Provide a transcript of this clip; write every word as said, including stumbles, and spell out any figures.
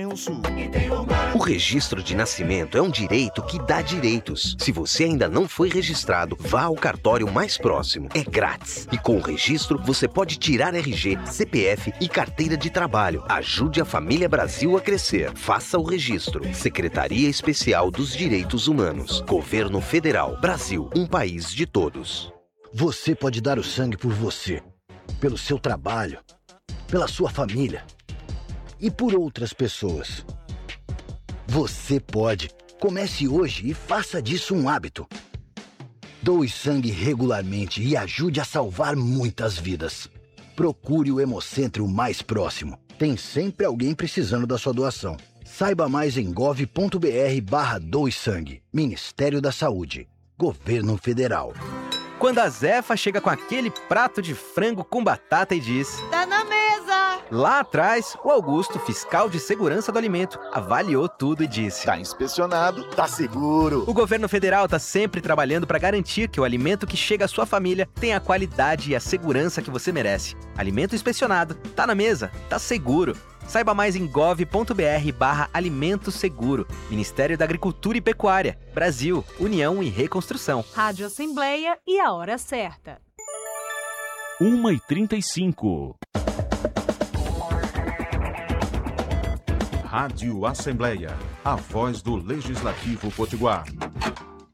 região sul. O registro de nascimento é um direito que dá direitos. Se você ainda não foi registrado, vá ao cartório mais próximo. É grátis. E com o registro, você pode tirar R G, C P F e carteira de trabalho. Ajude a família Brasil a crescer. Faça o registro. Secretaria Especial dos Direitos Humanos. Governo Federal. Brasil, um país de todos. Você pode dar o sangue por você, pelo seu trabalho, pela sua família e por outras pessoas. Você pode. Comece hoje e faça disso um hábito. Doe sangue regularmente e ajude a salvar muitas vidas. Procure o Hemocentro mais próximo. Tem sempre alguém precisando da sua doação. Saiba mais em gov.br barra doe sangue. Ministério da Saúde. Governo Federal. Quando a Zefa chega com aquele prato de frango com batata e diz: tá na mesa! Lá atrás, o Augusto, fiscal de segurança do alimento, avaliou tudo e disse: tá inspecionado, tá seguro. O governo federal tá sempre trabalhando para garantir que o alimento que chega à sua família tenha a qualidade e a segurança que você merece. Alimento inspecionado, tá na mesa, tá seguro. Saiba mais em gov.br barra Alimento Seguro. Ministério da Agricultura e Pecuária. Brasil, União e Reconstrução. Rádio Assembleia e a hora certa. uma e trinta e cinco. Rádio Assembleia, a voz do Legislativo Potiguar.